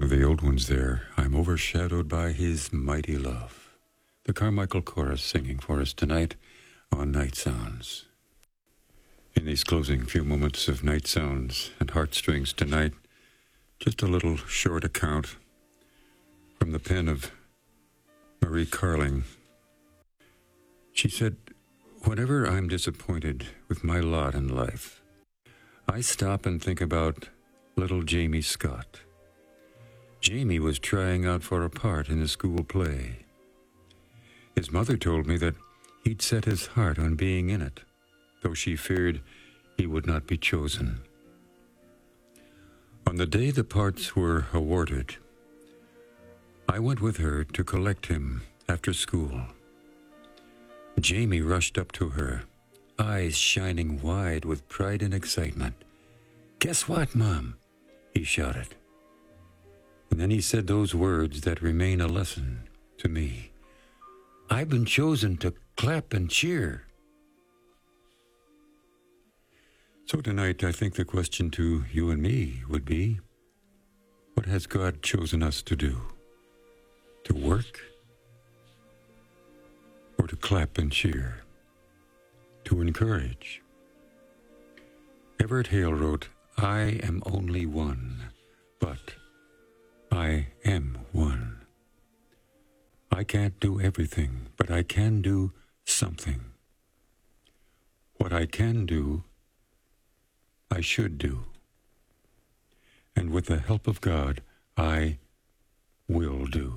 One of the old ones there, I'm overshadowed by his mighty love. The Carmichael Chorus singing for us tonight on Night Sounds. In these closing few moments of Night Sounds and Heartstrings tonight, just a little short account from the pen of Marie Carling. She said, "Whenever I'm disappointed with my lot in life, I stop and think about little Jamie Scott. Jamie was trying out for a part in a school play. His mother told me that he'd set his heart on being in it, though she feared he would not be chosen. On the day the parts were awarded, I went with her to collect him after school. Jamie rushed up to her, eyes shining wide with pride and excitement. 'Guess what, Mom?' he shouted. And then he said those words that remain a lesson to me. 'I've been chosen to clap and cheer.' So tonight, I think the question to you and me would be, what has God chosen us to do? To work? Or to clap and cheer? To encourage? Everett Hale wrote, 'I am only one, but I am one. I can't do everything, but I can do something. What I can do, I should do. And with the help of God, I will do.'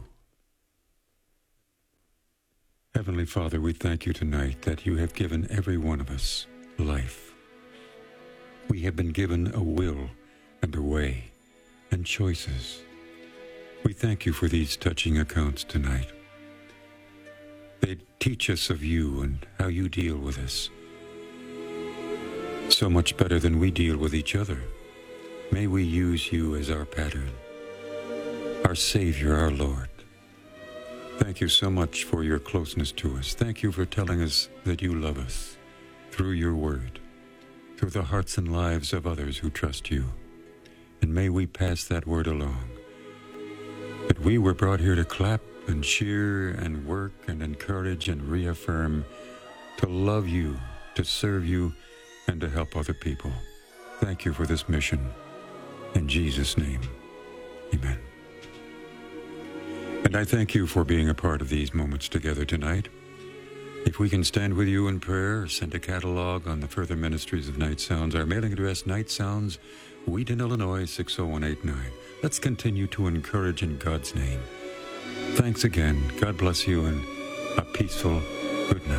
Heavenly Father, we thank you tonight that you have given every one of us life. We have been given a will and a way and choices. We thank you for these touching accounts tonight. They teach us of you and how you deal with us. So much better than we deal with each other. May we use you as our pattern, our Savior, our Lord. Thank you so much for your closeness to us. Thank you for telling us that you love us through your word, through the hearts and lives of others who trust you. And may we pass that word along, that we were brought here to clap and cheer and work and encourage and reaffirm, to love you, to serve you, and to help other people. Thank you for this mission. In Jesus' name, amen. And I thank you for being a part of these moments together tonight. If we can stand with you in prayer, or send a catalog on the further ministries of Night Sounds. Our mailing address, Night Sounds, Wheaton, Illinois, 60189. Let's continue to encourage in God's name. Thanks again. God bless you, and a peaceful good night.